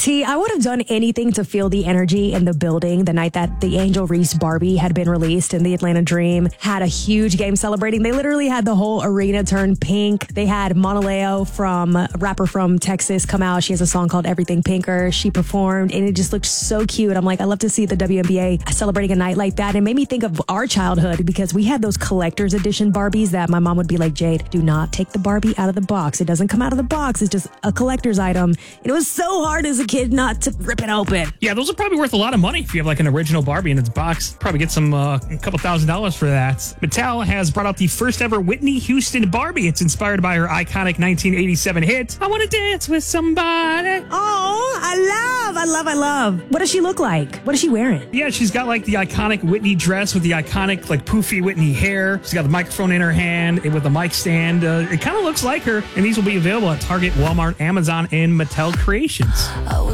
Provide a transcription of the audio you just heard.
T, I would have done anything to feel the energy in the building the night that the Angel Reese Barbie had been released and the Atlanta Dream had a huge game celebrating. They literally had the whole arena turn pink. They had Monaleo, a rapper from Texas, come out. She has a song called Everything Pinker. She performed and it just looked so cute. I'm like, I love to see the WNBA celebrating a night like that. It made me think of our childhood because we had those collector's edition Barbies that my mom would be like, Jade, do not take the Barbie out of the box. It doesn't come out of the box. It's just a collector's item. And it was so hard as a kid not to rip it open. Yeah, those are probably worth a lot of money if you have like an original Barbie in its box. Probably get some a couple $1,000s for that. Mattel has brought out the first ever Whitney Houston Barbie. It's inspired by her iconic 1987 hit, I Want to Dance with Somebody. Oh, I love. What does she look like? What is she wearing? Yeah, she's got like the iconic Whitney dress with the iconic like poofy Whitney hair. She's got the microphone in her hand with the mic stand. It kind of looks like her, and these will be available at Target, Walmart, Amazon, and Mattel Creations.